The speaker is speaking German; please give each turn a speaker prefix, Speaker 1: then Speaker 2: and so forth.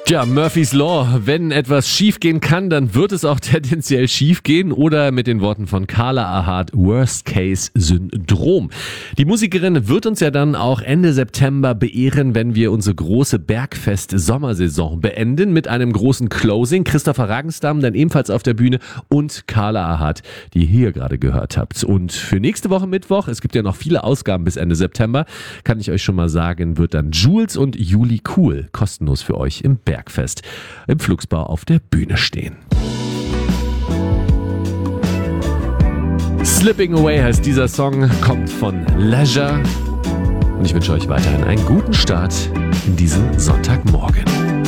Speaker 1: Ja, Murphy's Law. Wenn etwas schief gehen kann, dann wird es auch tendenziell schief gehen. Oder mit den Worten von Carla Ahad, Worst-Case-Syndrom. Die Musikerin wird uns ja dann auch Ende September beehren, wenn wir unsere große Bergfest-Sommersaison beenden mit einem großen Closing. Christopher Ragenstam dann ebenfalls auf der Bühne und Carla Ahad, die ihr hier gerade gehört habt. Und für nächste Woche Mittwoch, es gibt ja noch viele Ausgaben bis Ende September, kann ich euch schon mal sagen, wird dann Jules und Juli Cool kostenlos für euch im Bergfest im Flugsbau auf der Bühne stehen. Slipping Away heißt dieser Song, kommt von Leisure und ich wünsche euch weiterhin einen guten Start in diesen Sonntagmorgen.